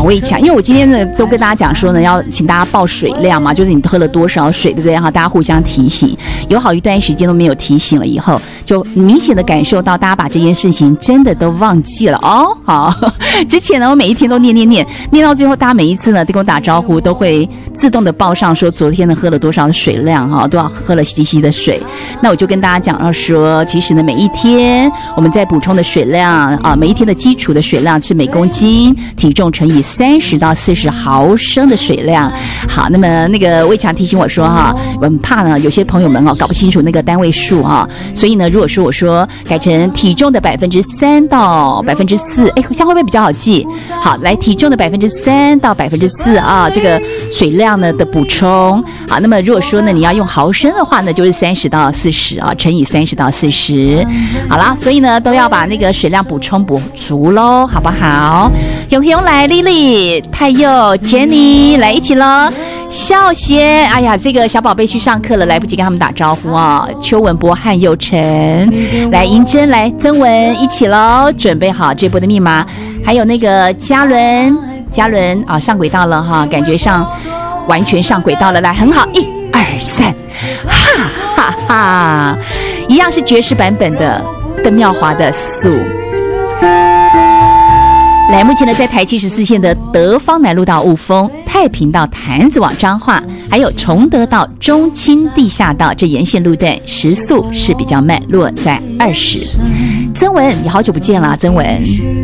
魏强，因为我今天呢都跟大家讲说呢，要请大家报水量嘛，就是你喝了多少水，对不对？哈，大家互相提醒。有好一段时间都没有提醒了，以后就明显的感受到大家把这件事情真的都忘记了哦。好，之前呢我每一天都念到最后，大家每一次呢在跟我打招呼都会自动的报上说昨天呢喝了多少的水量哈，都要喝了稀的水。那我就跟大家讲到说，其实呢每一天我们在补充的水量啊，每一天的基础的水量是每公斤体重乘以30到40毫升的水量。好，那么那个魏强提醒我说哈，我很怕呢有些朋友们搞不清楚那个单位数哈，所以呢如果说我说改成体重的3%到4%，这样会不会比较好记？好，来体重的3%到4%啊，这个水量呢的补充。好，那么如果说呢你要用毫升的话呢，就是30到40啊，乘以30到40。好啦，所以呢都要把那个水量补足咯，好不好？勇来，丽丽、太佑、Jenny 来一起咯。孝贤，哎呀，这个小宝贝去上课了，来不及跟他们打招呼啊！邱文博、汉佑成，来银珍，来曾文，一起咯，准备好这波的密码。还有那个嘉伦啊，上轨道了哈，感觉上完全上轨道了，来，很好，1、2、3，哈哈哈，一样是爵士版本的邓妙华的素。来，目前呢，在台74线的德芳南路到雾峰、太平到潭子往彰化，还有崇德到中清地下道这沿线路段，时速是比较慢，落在20。曾文，你好久不见了，曾文。